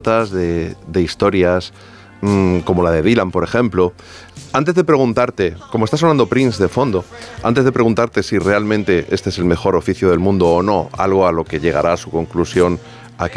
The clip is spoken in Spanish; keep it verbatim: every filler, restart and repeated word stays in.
de, de historias mmm, como la de Dylan, por ejemplo. Antes de preguntarte, como está sonando Prince de fondo, antes de preguntarte si realmente este es el mejor oficio del mundo o no, algo a lo que llegará a su conclusión